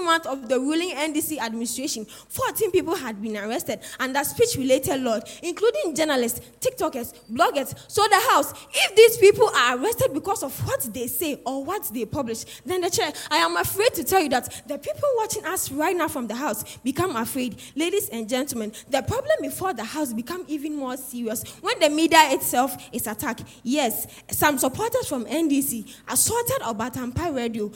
month of the ruling NDC administration, 14 people had been arrested under speech-related laws, including journalists, TikTokers, bloggers. So the House, if these people are arrested because of what they say or what they publish, then the chair, I am afraid to tell you that the people watching us right now from the House become afraid. Ladies and gentlemen, the problem before the House become even more serious when the media itself is attacked. Yes, some supporters from NDC assaulted Obatampa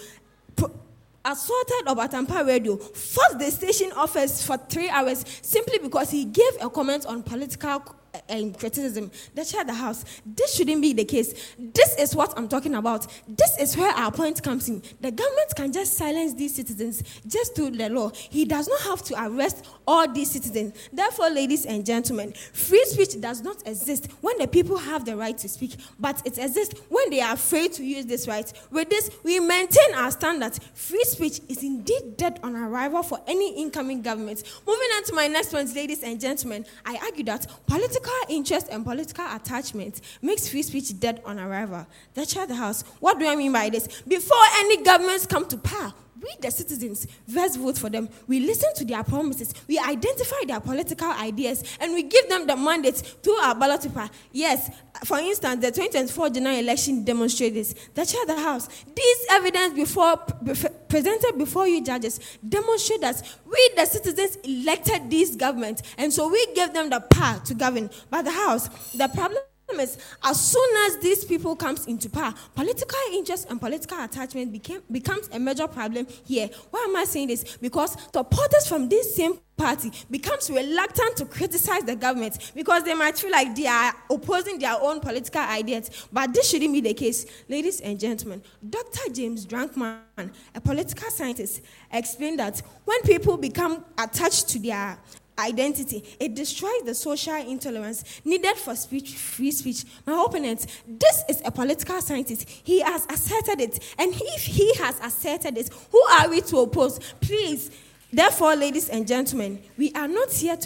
Radio, forced the station office for 3 hours simply because he gave a comment on political criticism. The chair of the House, this shouldn't be the case. This is what I'm talking about. This is where our point comes in. The government can just silence these citizens just through the law. He does not have to arrest all these citizens. Therefore, ladies and gentlemen, free speech does not exist when the people have the right to speak, but it exists when they are afraid to use this right. With this, we maintain our standards. Free speech is indeed dead on arrival for any incoming government. Moving on to my next point, ladies and gentlemen, I argue that political interest and political attachment makes free speech dead on arrival. The chair of the House, what do I mean by this? Before any governments come to power, we, the citizens, first vote for them. We listen to their promises. We identify their political ideas, and we give them the mandate through our ballot paper. Yes, for instance, the 2024 general election demonstrates this. The chair of the House, this evidence presented before you judges demonstrate that we, the citizens, elected this government, and so we gave them the power to govern. But the House, the problem is, as soon as these people comes into power, political interest and political attachment becomes a major problem here. Why am I saying this? Because supporters from this same party becomes reluctant to criticize the government because they might feel like they are opposing their own political ideas. But this shouldn't be the case. Ladies and gentlemen, Dr. James Drankman, a political scientist, explained that when people become attached to their identity, it destroys the social intolerance needed for free speech. My opponent, this is a political scientist. He has asserted it. And if he has asserted it, who are we to oppose? Please. Therefore, ladies and gentlemen, we are not here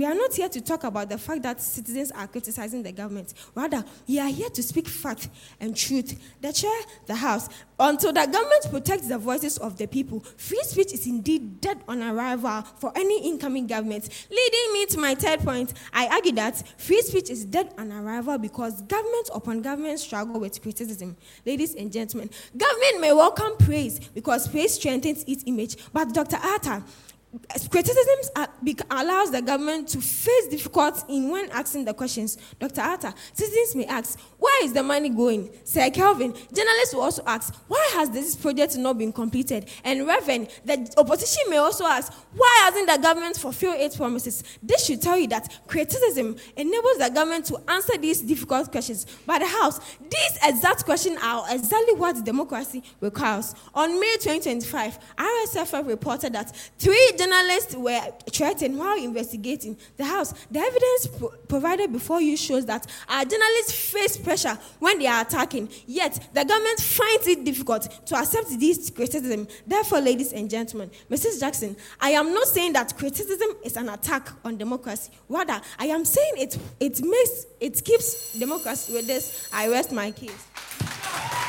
to talk about the fact that citizens are criticizing the government. Rather, we are here to speak fact and truth. The chair, the House, until the government protects the voices of the people, free speech is indeed dead on arrival for any incoming government. Leading me to my third point, I argue that free speech is dead on arrival because government upon government struggle with criticism. Ladies and gentlemen, government may welcome praise because praise strengthens its image, but Dr. Atta, criticism allows the government to face difficulties in when asking the questions. Dr. Atta, citizens may ask, where is the money going? Sir Kelvin, journalists will also ask, why has this project not been completed? And Reverend, the opposition may also ask, why hasn't the government fulfilled its promises? This should tell you that criticism enables the government to answer these difficult questions. But the House, these exact questions are exactly what democracy requires. On May 2025, RSFF reported that 3 journalists were threatened while investigating. The House, the evidence provided before you shows that our journalists face pressure when they are attacking, yet the government finds it difficult to accept this criticism. Therefore, ladies and gentlemen, Mrs. Jackson, I am not saying that criticism is an attack on democracy. Rather, I am saying it keeps democracy. With this, I rest my case.